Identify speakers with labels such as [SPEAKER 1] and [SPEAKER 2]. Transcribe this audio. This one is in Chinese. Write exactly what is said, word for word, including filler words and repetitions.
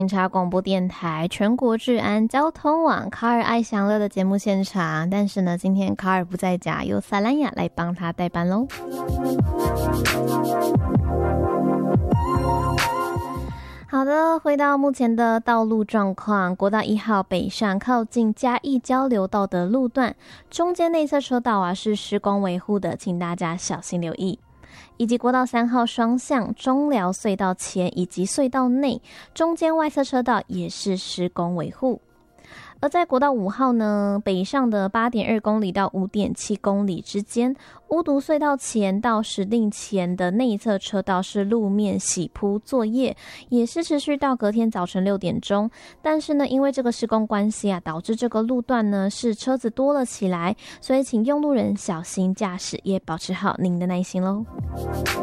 [SPEAKER 1] 警察广播电台全国治安交通网卡尔爱享乐的节目现场，但是呢，今天卡尔不在家，由萨兰雅来帮他代班咯。好的，回到目前的道路状况，国道一号北上靠近嘉义交流道的路段，中间内侧车道啊是施工维护的，请大家小心留意。以及国道三号双向中寮隧道前以及隧道内中间外侧车道也是施工维护。而在国道五号呢，北上的 八点二公里到 五点七公里之间，乌毒隧道前到石碇前的内侧车道是路面洗铺作业，也是持续到隔天早晨六点钟。但是呢，因为这个施工关系啊，导致这个路段呢是车子多了起来，所以请用路人小心驾驶，也保持好您的耐心咯。